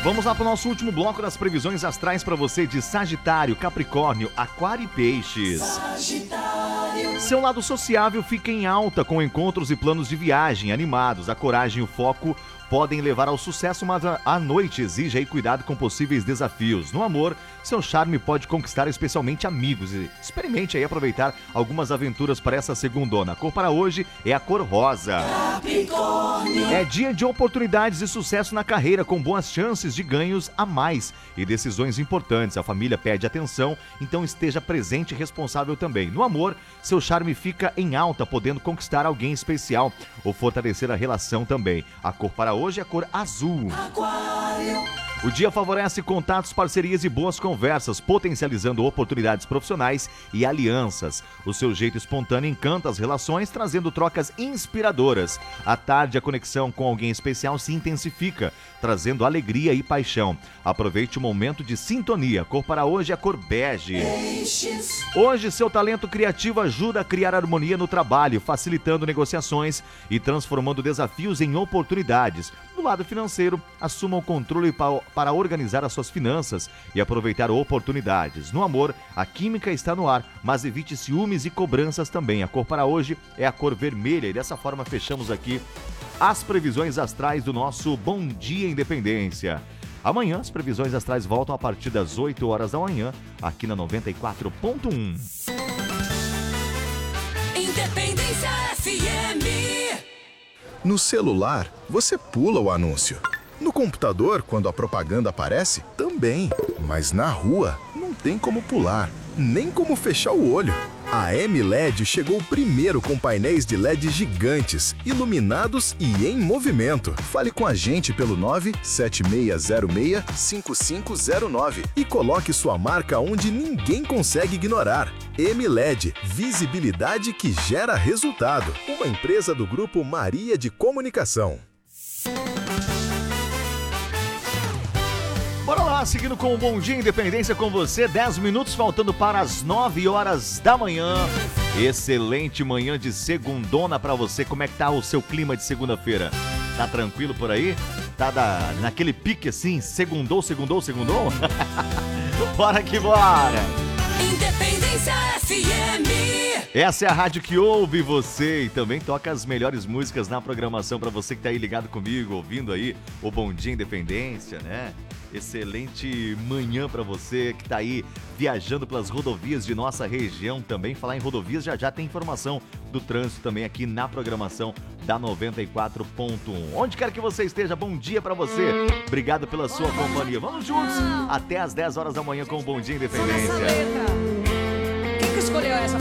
Vamos lá para o nosso último bloco das previsões astrais para você de Sagitário, Capricórnio, Aquário e Peixes. Sagitário. Seu lado sociável fica em alta com encontros e planos de viagem animados. A coragem e o foco podem levar ao sucesso, mas à noite exige aí cuidado com possíveis desafios. No amor, seu charme pode conquistar especialmente amigos. E experimente aí aproveitar algumas aventuras para essa segundona. A cor para hoje é a cor rosa. Capricórnio. É dia de oportunidades e sucesso na carreira, com boas chances de ganhos a mais e decisões importantes. A família pede atenção, então esteja presente e responsável também. No amor, seu charme fica em alta, podendo conquistar alguém especial ou fortalecer a relação também. A cor para hoje é a cor azul. Aquário. O dia favorece contatos, parcerias e boas conversas, potencializando oportunidades profissionais e alianças. O seu jeito espontâneo encanta as relações, trazendo trocas inspiradoras. À tarde, a conexão com alguém especial se intensifica, trazendo alegria e paixão. Aproveite o momento de sintonia. A cor para hoje é a cor bege. Peixes. Hoje, seu talento criativo ajuda a criar harmonia no trabalho, facilitando negociações e transformando desafios em oportunidades. Do lado financeiro, assuma o controle para organizar as suas finanças e aproveitar oportunidades. No amor, a química está no ar, mas evite ciúmes e cobranças também. A cor para hoje é a cor vermelha e dessa forma fechamos aqui as previsões astrais do nosso Bom Dia Independência. Amanhã as previsões astrais voltam a partir das 8 horas da manhã, aqui na 94.1. Independência FM. No celular, você pula o anúncio. No computador, quando a propaganda aparece, também. Mas na rua, não tem como pular, nem como fechar o olho. A M-LED chegou primeiro com painéis de LED gigantes, iluminados e em movimento. Fale com a gente pelo 97606-5509 e coloque sua marca onde ninguém consegue ignorar. M-LED, visibilidade que gera resultado. Uma empresa do Grupo Maria de Comunicação. Bora lá, seguindo com o Bom Dia Independência com você, 10 minutos faltando para as 9 horas da manhã. Excelente manhã de segundona pra você. Como é que tá o seu clima de segunda-feira? Tá tranquilo por aí? Tá naquele pique assim, segundou? Bora que bora! Independência FM. Essa é a rádio que ouve você e também toca as melhores músicas na programação pra você que tá aí ligado comigo, ouvindo aí o Bom Dia Independência, né? Excelente manhã para você que tá aí viajando pelas rodovias de nossa região também. Falar em rodovias, já tem informação do trânsito também aqui na programação da 94.1. Onde quer que você esteja, bom dia para você. Obrigado pela sua companhia. Vamos juntos até as 10 horas da manhã com o Bom Dia Independência. Quem que escolheu essa?